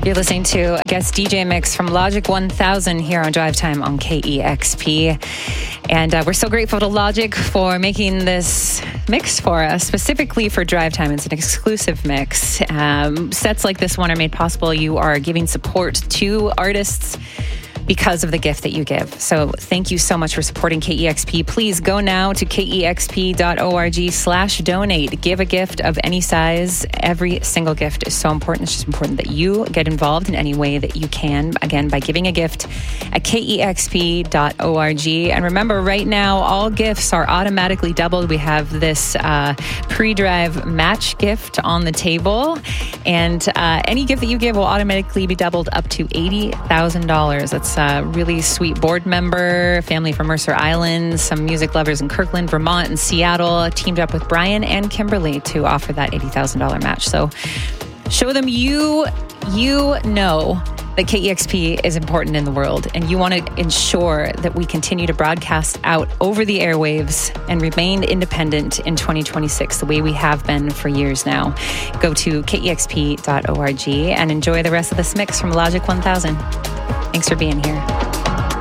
You're listening to a guest DJ mix from Logic 1000 here on Drive Time on KEXP. And we're so grateful to Logic for making this mix for us, specifically for Drive Time. It's an exclusive mix. Sets like this one are made possible. You are giving support to artists because of the gift that you give. So thank you so much for supporting KEXP. Please go now to kexp.org/donate. Give a gift of any size. Every single gift is so important. It's just important that you get involved in any way that you can. Again, by giving a gift at kexp.org. And remember, right now, all gifts are automatically doubled. We have this pre-drive match gift on the table. And any gift that you give will automatically be doubled up to $80,000. That's a really sweet board member, family from Mercer Island, some music lovers in Kirkland, Vermont, and Seattle teamed up with Brian and Kimberly to offer that $80,000 match. So show them you know that KEXP is important in the world, and you want to ensure that we continue to broadcast out over the airwaves and remain independent in 2026 the way we have been for years now. Go to kexp.org and enjoy the rest of this mix from Logic 1000. Thanks for being here.